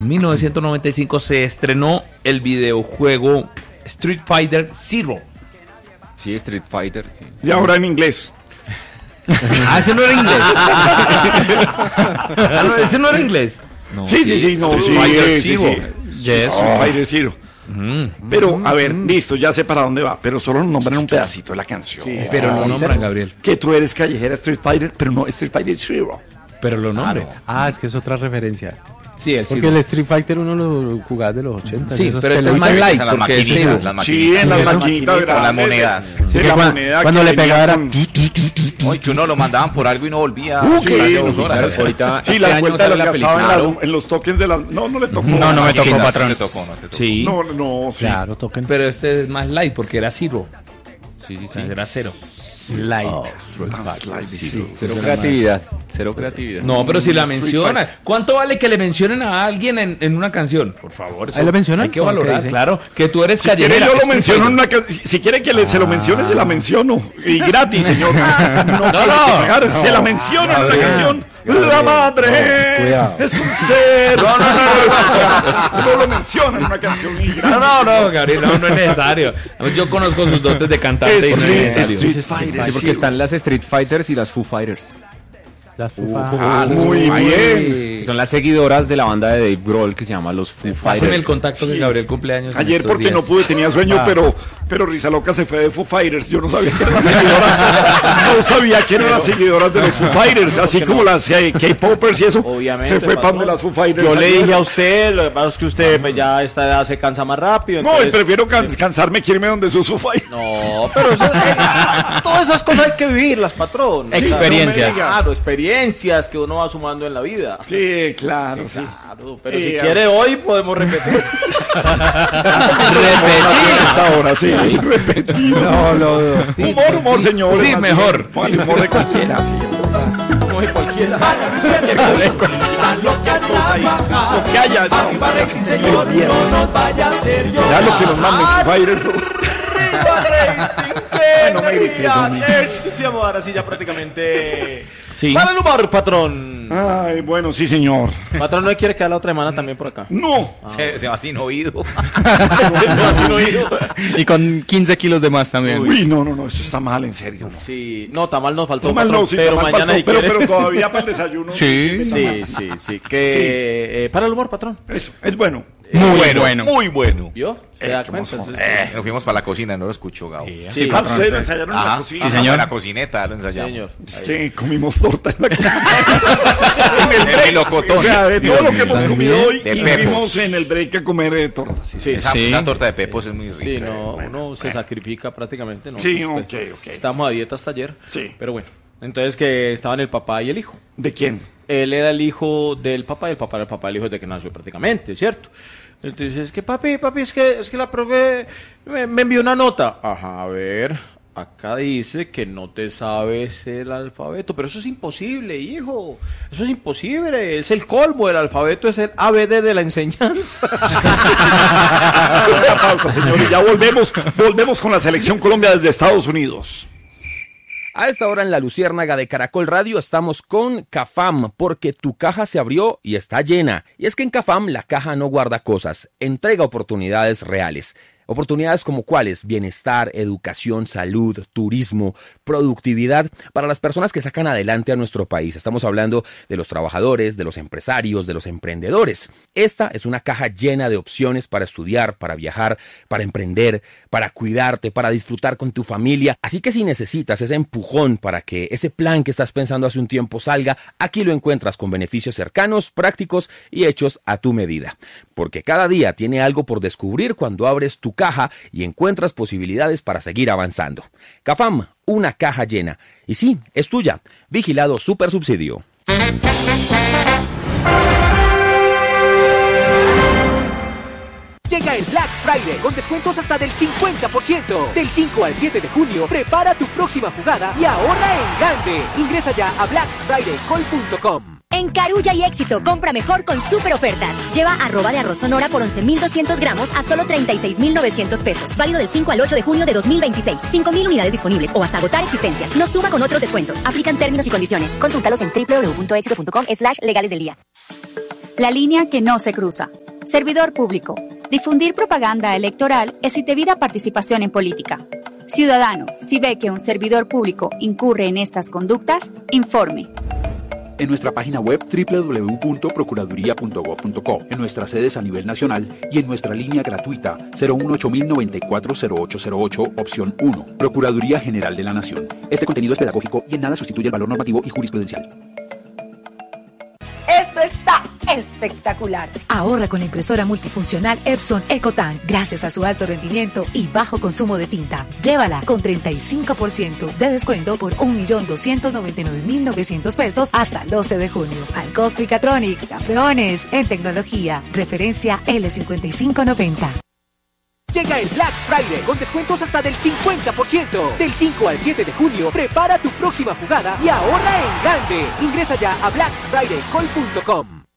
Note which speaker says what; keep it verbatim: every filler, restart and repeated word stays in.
Speaker 1: En mil novecientos noventa y cinco se estrenó el videojuego Street Fighter Zero.
Speaker 2: Sí, Street Fighter, sí.
Speaker 3: Y ahora en inglés.
Speaker 1: Ah, ese no era inglés. Ah, no, ese no era inglés.
Speaker 3: No, sí, sí, sí, no,
Speaker 1: Street
Speaker 3: sí,
Speaker 1: Fighter
Speaker 3: sí,
Speaker 1: Zero.
Speaker 3: sí. Yes. Street Fighter Zero. Mm. Pero, a ver, listo, ya sé para dónde va, pero solo nos nombran un pedacito de la canción.
Speaker 1: Sí, pero lo nombran, Gabriel.
Speaker 3: Que tú eres callejera Street Fighter, pero no Street Fighter Zero.
Speaker 1: Pero lo nombran.
Speaker 4: Ah, es que es otra referencia.
Speaker 1: Sí, el
Speaker 4: porque Zero. El Street Fighter uno lo jugaba de los ochenta.
Speaker 1: Sí, pero este es más light
Speaker 2: las
Speaker 1: porque es
Speaker 2: Zero. Las
Speaker 3: sí, en las maquinitas
Speaker 2: con las monedas.
Speaker 3: Sí,
Speaker 4: la
Speaker 3: cuando,
Speaker 4: moneda cuando le pegaba
Speaker 3: con...
Speaker 2: Oye, que uno lo mandaban por algo y no volvía.
Speaker 3: Uh, sí,
Speaker 2: dos horas.
Speaker 1: Ahorita,
Speaker 3: sí,
Speaker 1: este
Speaker 3: la
Speaker 1: año
Speaker 3: vuelta de
Speaker 1: sale
Speaker 3: la
Speaker 1: la
Speaker 3: película.
Speaker 1: película.
Speaker 3: En, la, en los tokens de la... No, no le tocó.
Speaker 4: No, no me tocó, patrón.
Speaker 2: No te tocó, no te tocó.
Speaker 1: Sí.
Speaker 3: No, no, sí.
Speaker 4: Claro, tokens.
Speaker 1: Pero este es más light porque era Zero.
Speaker 2: Sí, sí,
Speaker 1: O sea,
Speaker 2: sí.
Speaker 1: era cero.
Speaker 4: Light.
Speaker 3: Oh, light
Speaker 2: sí, cero creatividad. Cero creatividad.
Speaker 1: No, pero si la mencionan. ¿Cuánto vale que le mencionen a alguien en, en una canción? Por favor, eso
Speaker 4: ¿Ahí lo mencionan?
Speaker 1: hay que valorar,
Speaker 4: Okay, sí.
Speaker 1: claro. Que tú eres
Speaker 3: Si quiere
Speaker 1: callejera.
Speaker 3: yo lo menciono en una ca- Si quiere que le, se lo mencione, se la menciono. Y gratis, señor. No, no, no, pagar, no. Se la menciono en una canción. La madre
Speaker 4: No,
Speaker 3: es un ser. No, no, no. No lo menciona en una canción. Y gratis.
Speaker 1: No, no, no, Gabriel, no, no es necesario. Yo conozco sus dotes de cantante y no es necesario.
Speaker 3: Street Fighter.
Speaker 2: Sí, porque están las Street Fighters y las Foo Fighters.
Speaker 4: Las
Speaker 3: Uh, ah, muy bien.
Speaker 2: Son las seguidoras de la banda de Dave Grohl que se llama los Foo Fighters.
Speaker 1: Pásenme el contacto que Gabriel cumpleaños.
Speaker 3: Ayer porque no pude, tenía sueño, ah. pero pero Risa Loca se fue de Foo Fighters. Yo no sabía que eran las seguidoras. No sabía que eran las seguidoras de los Foo Fighters, así como las eh, K-popers y eso.
Speaker 5: Obviamente,
Speaker 3: se fue para donde las Foo Fighters.
Speaker 5: Yo le dije a usted, lo que pasa es que usted pues, ya a esta edad se cansa más rápido.
Speaker 3: Entonces... No, y prefiero can cansarme que irme donde sus Foo Fighters.
Speaker 5: No, pero eso, eh, todas esas cosas hay que vivirlas, patrón.
Speaker 4: Experiencias.
Speaker 5: Claro, experiencias que uno va sumando en la vida.
Speaker 3: Sí, claro, sí.
Speaker 5: Claro, pero
Speaker 3: sí,
Speaker 5: si quiere hoy podemos repetir.
Speaker 3: Repetir hasta ahora, sí. Repetir. No, no, no. Humor, humor, señor.
Speaker 1: Sí, mejor.
Speaker 3: El humor de cualquiera, sí.
Speaker 5: Humor de cualquiera.
Speaker 3: Lo que haya, ya lo que nos manden Foo Fighters.
Speaker 5: No me grites. Sí, vamos ahora sí ya prácticamente.
Speaker 1: Sí.
Speaker 5: Para el humor, patrón.
Speaker 3: Ay, bueno, sí, señor.
Speaker 5: Patrón, ¿no quiere quedar la otra semana también por acá?
Speaker 3: No.
Speaker 2: Ah. Se, se va sin oído.
Speaker 5: Se va sin oído.
Speaker 4: Y con quince kilos de más también.
Speaker 3: Uy, no, no, no, esto está mal, en serio. No.
Speaker 5: Sí, no, tamal nos faltó.
Speaker 3: Tamal
Speaker 5: patrón,
Speaker 3: no, sí,
Speaker 5: pero
Speaker 3: tamal
Speaker 5: mañana
Speaker 3: faltó,
Speaker 5: si
Speaker 3: pero,
Speaker 5: quiere.
Speaker 3: pero todavía para el desayuno.
Speaker 4: Sí,
Speaker 5: sí, sí, sí. Que sí. Eh, para el humor, patrón.
Speaker 3: Eso, es bueno.
Speaker 2: Muy bueno, bueno, muy bueno.
Speaker 5: ¿Vio? ¿Se da cuenta?
Speaker 2: Eh, nos fuimos para la cocina, no lo escucho, Gabo.
Speaker 3: Sí, sí, ah, ustedes lo ensayaron en la cocina.
Speaker 2: Sí, señor. En la cocineta lo ensayamos.
Speaker 5: Señor.
Speaker 3: Es que comimos torta en la cocina.
Speaker 2: en el melocotón.
Speaker 3: O sea, de todo lo que hemos comido hoy,
Speaker 2: de
Speaker 3: y fuimos en el break a comer eh, torta. Sí,
Speaker 2: sí, esa,
Speaker 4: sí.
Speaker 2: esa torta de pepos es muy rica.
Speaker 5: Sí, no,
Speaker 3: bueno,
Speaker 5: uno
Speaker 3: bueno.
Speaker 5: se sacrifica prácticamente, ¿no?
Speaker 3: Sí,
Speaker 5: Usted,
Speaker 3: ok, ok.
Speaker 5: Estamos a dieta hasta ayer.
Speaker 3: Sí.
Speaker 5: Pero bueno, entonces que estaban el papá y el hijo.
Speaker 3: ¿De quién?
Speaker 5: Él era el hijo del papá y el papá era el papá del hijo desde que nació prácticamente, ¿cierto? Entonces es que papi, papi, es que, es que la profe me, me envió una nota. Ajá, a ver, acá dice que no te sabes el alfabeto, pero eso es imposible, hijo. Eso es imposible, es el colmo, el alfabeto es el A B D de la enseñanza.
Speaker 3: Una pausa, señor, y ya volvemos, volvemos con la Selección Colombia desde Estados Unidos.
Speaker 6: A esta hora en la Luciérnaga de Caracol Radio estamos con Cafam, porque tu caja se abrió y está llena. Y es que en Cafam la caja no guarda cosas, entrega oportunidades reales. Oportunidades como cuáles: bienestar, educación, salud, turismo, productividad para las personas que sacan adelante a nuestro país. Estamos hablando de los trabajadores, de los empresarios, de los emprendedores. Esta es una caja llena de opciones para estudiar, para viajar, para emprender, para cuidarte, para disfrutar con tu familia. Así que si necesitas ese empujón para que ese plan que estás pensando hace un tiempo salga, aquí lo encuentras con beneficios cercanos, prácticos y hechos a tu medida. Porque cada día tiene algo por descubrir cuando abres tu caja y encuentras posibilidades para seguir avanzando. Cafam, una caja llena. Y sí, es tuya. Vigilado Supersubsidio.
Speaker 7: Llega el Black Friday con descuentos hasta del cincuenta por ciento. Del cinco al siete de junio, prepara tu próxima jugada y ahorra en grande. Ingresa ya a black friday col punto com.
Speaker 8: En Carulla y Éxito, compra mejor con super ofertas. Lleva arroba de arroz Sonora por once mil doscientos gramos a solo treinta y seis mil novecientos pesos. Válido del cinco al ocho de junio de dos mil veintiséis. cinco mil unidades disponibles o hasta agotar existencias. No suma con otros descuentos. Aplican términos y condiciones. Consúltalos en doble u doble u doble u punto éxito punto com slash legales del día.
Speaker 9: La línea que no se cruza. Servidor público. Difundir propaganda electoral es indebida participación en política. Ciudadano, si ve que un servidor público incurre en estas conductas, informe.
Speaker 10: En nuestra página web doble u doble u doble u punto procuraduría punto gob punto co, en nuestras sedes a nivel nacional y en nuestra línea gratuita cero uno ocho mil noventa y cuatro cero ocho cero ocho, opción uno. Procuraduría General de la Nación. Este contenido es pedagógico y en nada sustituye el valor normativo y jurisprudencial.
Speaker 11: Esto está espectacular.
Speaker 12: Ahorra con la impresora multifuncional Epson EcoTank gracias a su alto rendimiento y bajo consumo de tinta. Llévala con treinta y cinco por ciento de descuento por un millón doscientos noventa y nueve mil novecientos pesos hasta el doce de junio. Alcos Mechatronics, campeones en tecnología. Referencia L cincuenta y cinco noventa.
Speaker 7: Llega el Black Friday con descuentos hasta del cincuenta por ciento. Del cinco al siete de junio, prepara tu próxima jugada y ahorra en grande. Ingresa ya a black friday call punto com.